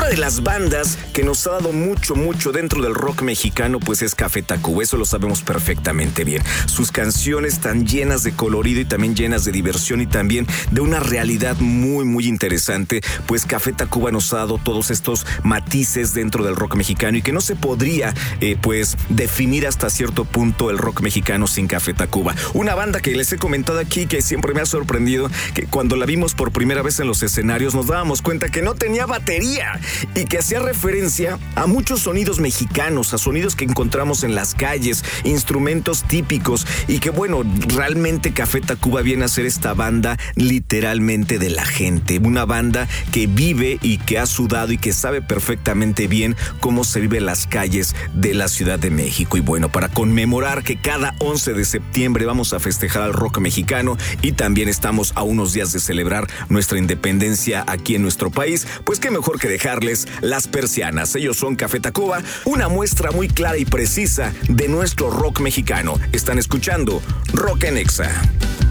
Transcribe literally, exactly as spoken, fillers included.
una de las bandas que nos ha dado mucho, mucho dentro del rock mexicano, pues es Café Tacuba. Eso lo sabemos perfectamente bien. Sus canciones están llenas de colorido y también llenas de diversión y también de una realidad muy, muy interesante. Pues Café Tacuba nos ha dado todos estos matices dentro del rock mexicano y que no se podría, eh, pues, definir hasta cierto punto el rock mexicano sin Café Tacuba. Una banda que les he comentado aquí que siempre me ha sorprendido, que cuando la vimos por primera vez en los escenarios nos dábamos cuenta que no tenía batería y que hacía referencia a muchos sonidos mexicanos, a sonidos que encontramos en las calles, instrumentos típicos y que bueno, realmente Café Tacuba viene a ser esta banda literalmente de la gente, una banda que vive y que ha sudado y que sabe perfectamente bien cómo se vive en las calles de la Ciudad de México. Y bueno, para conmemorar que cada once de septiembre vamos a festejar al rock mexicano y también estamos a unos días de celebrar nuestra independencia aquí en nuestro país, pues qué mejor que dejarles las persianas. Ellos son Café Tacuba, una muestra muy clara y precisa de nuestro rock mexicano. Están escuchando Rock en Exa.